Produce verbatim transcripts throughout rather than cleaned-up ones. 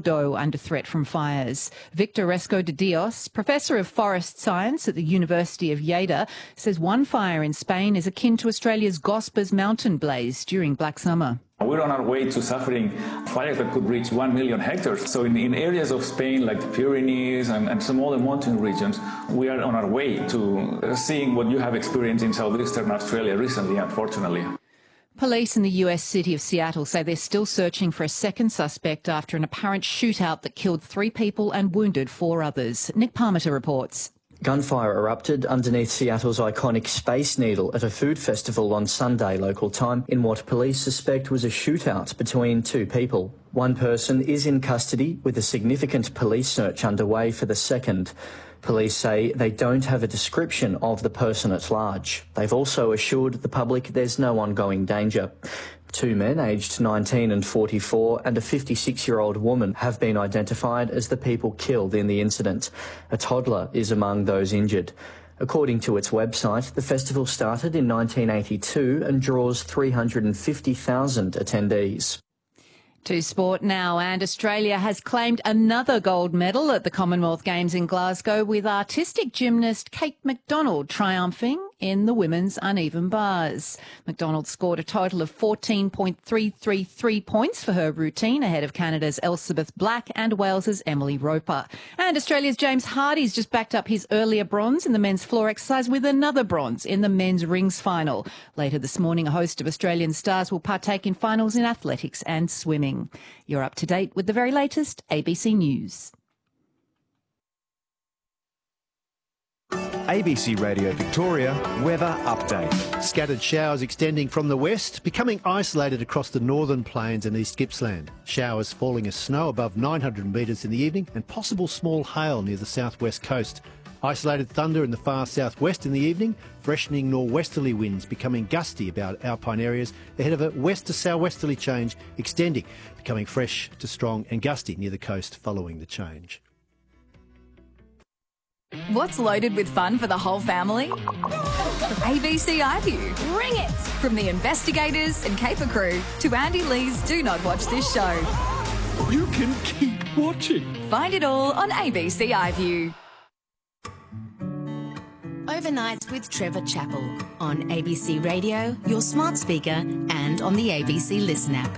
Bordeaux under threat from fires. Victor Resco de Dios, Professor of Forest Science at the University of Lleida, says one fire in Spain is akin to Australia's Gospers mountain blaze during Black Summer. We're on our way to suffering fires that could reach one million hectares. So in, in areas of Spain like the Pyrenees and, and some other mountain regions, we are on our way to seeing what you have experienced in southeastern Australia recently, unfortunately. Police in the U S city of Seattle say they're still searching for a second suspect after an apparent shootout that killed three people and wounded four others. Nick Parmiter reports. Gunfire erupted underneath Seattle's iconic Space Needle at a food festival on Sunday local time in what police suspect was a shootout between two people. One person is in custody with a significant police search underway for the second. Police say they don't have a description of the person at large. They've also assured the public there's no ongoing danger. Two men aged nineteen and forty-four and a fifty-six-year-old woman have been identified as the people killed in the incident. A toddler is among those injured. According to its website, the festival started in nineteen eighty-two and draws three hundred fifty thousand attendees. To sport now, and Australia has claimed another gold medal at the Commonwealth Games in Glasgow, with artistic gymnast Kate McDonald triumphing in the women's uneven bars. McDonald scored a total of fourteen point three three three points for her routine, ahead of Canada's Elizabeth Black and Wales's Emily Roper. And Australia's James Hardy's just backed up his earlier bronze in the men's floor exercise with another bronze in the men's rings final. Later this morning, a host of Australian stars will partake in finals in athletics and swimming. You're up to date with the very latest A B C News. A B C Radio Victoria weather update. Scattered showers extending from the west, becoming isolated across the northern plains and East Gippsland. Showers falling as snow above nine hundred metres in the evening and possible small hail near the southwest coast. Isolated thunder in the far southwest in the evening, freshening norwesterly winds becoming gusty about alpine areas ahead of a west to southwesterly change extending, becoming fresh to strong and gusty near the coast following the change. What's loaded with fun for the whole family? A B C iView. Ring it! From the investigators and caper crew to Andy Lee's Do Not Watch This Show. You can keep watching. Find it all on A B C iView. Overnight with Trevor Chappell on A B C Radio, your smart speaker, and on the A B C Listen app.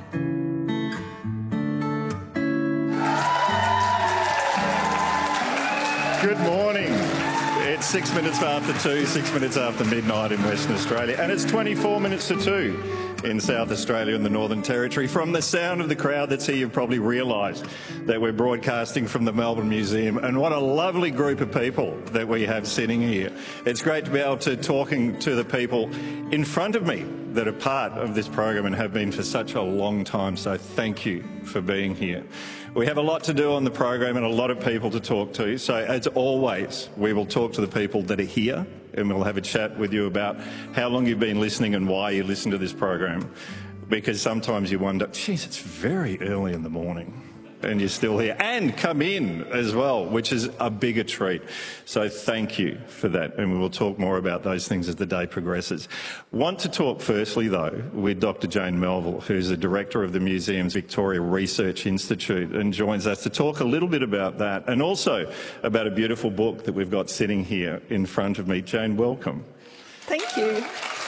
Good morning. It's six minutes after two, six minutes after midnight in Western Australia, and it's twenty-four minutes to two in South Australia and the Northern Territory. From the sound of the crowd that's here, you've probably realised that we're broadcasting from the Melbourne Museum, and what a lovely group of people that we have sitting here. It's great to be able to talking to the people in front of me that are part of this program and have been for such a long time, so thank you for being here. We have a lot to do on the program and a lot of people to talk to, so as always, we will talk to the people that are here and we'll have a chat with you about how long you've been listening and why you listen to this program, because sometimes you wonder, geez, it's very early in the morning and you're still here, and come in as well, which is a bigger treat. So thank you for that, and we will talk more about those things as the day progresses. Want to talk firstly, though, with Doctor Jane Melville, who's the Director of the Museum's Victoria Research Institute, and joins us to talk a little bit about that, and also about a beautiful book that we've got sitting here in front of me. Jane, welcome. Thank you.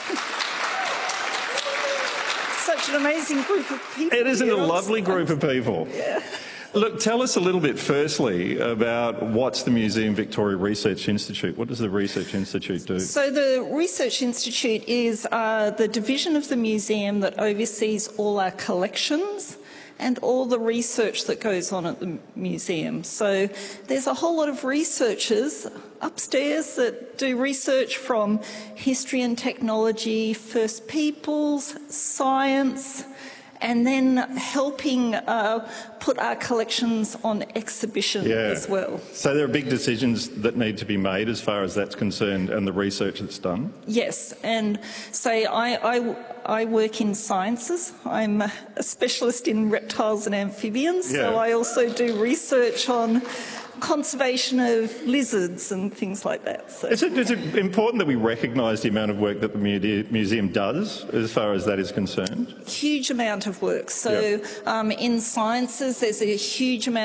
Such an amazing group of people. It isn't a lovely group of people. Yeah. Look, tell us a little bit firstly about what's the Museum Victoria Research Institute. What does the Research Institute do? So the Research Institute is uh, the division of the museum that oversees all our collections and all the research that goes on at the museum. So there's a whole lot of researchers upstairs that do research from history and technology, First Peoples, science, and then helping uh, put our collections on exhibition yeah. as well. So there are big decisions that need to be made as far as that's concerned and the research that's done? Yes, and so I, I, I work in sciences. I'm a specialist in reptiles and amphibians, yeah. so I also do research on conservation of lizards and things like that. So. Is it, is it important that we recognise the amount of work that the museum does as far as that is concerned? Huge amount of work. So yep. um, in sciences there's a huge amount